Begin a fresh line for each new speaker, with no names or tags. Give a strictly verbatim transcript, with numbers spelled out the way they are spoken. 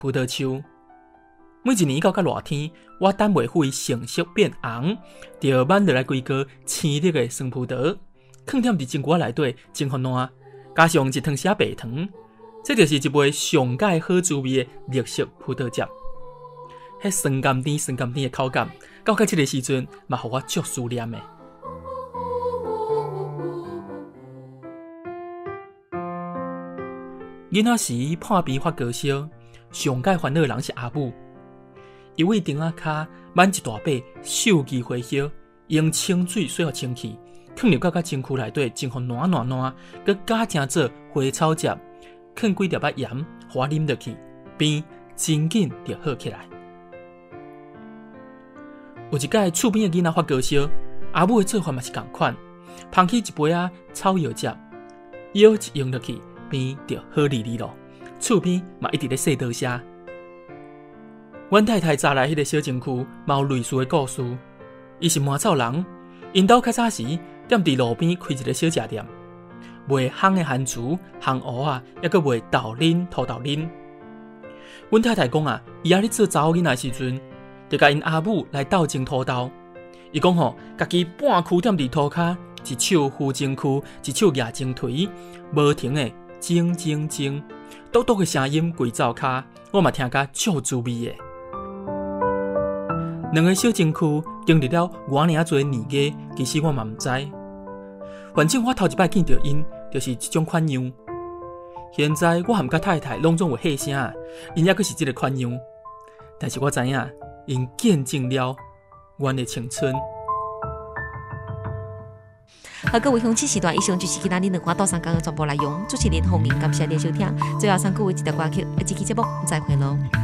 葡萄树。每一年到甲热天，我等袂赴成熟变红，就挽落来规个青绿的酸葡萄，放踮伫蒸锅内底蒸烘烂，加上一汤匙白糖，这就是一杯上佳好滋味的绿色葡萄汁。迄酸甘甜、酸甘甜的口感，到到这个时阵，嘛互我足思念的。囡仔时破病发高烧，上佳烦恼的人是阿母。伊为顶仔骹挽一大把秀枝花叶，用清水洗互清气，放入到甲蒸躯内底蒸烘烂烂烂，佮加添做花草汁，放几粒仔盐，互我啉落去，病真紧就好起来。有一摆厝边的囡仔发高烧，阿母的做法嘛是共款，捧起一杯仔草药汁，药一用落去，病就好哩哩咯。厝边嘛一直咧洗刀写。阮太太早来迄个小城区，嘛有类似的故事。伊是麻草人，因兜较早时踮伫路边开一个小食店，卖烘的番薯、烘蚵啊，抑阁卖豆奶、土豆奶。阮太太讲啊，伊仔咧做查某囡仔时阵，就甲因阿母来斗种土豆。伊讲吼，家己半躯踮伫涂骹，一手扶种躯，一手举种锤，无停的种种种，笃笃的声音规走骹，我嘛听甲足滋味的。两个小身躯经历了偌尔侪年月，其实我嘛毋知。反正我头一摆见到因，就是这种款样。现在我含甲太太拢总有细声，因抑阁是这个款样。但是我知影，因见证了阮的青春。
好，各位乡亲时段，以上就是今仔日两款岛上讲的全部内容。主持人洪明，感谢您收听。最后送各位一条歌曲，下期节目再会咯。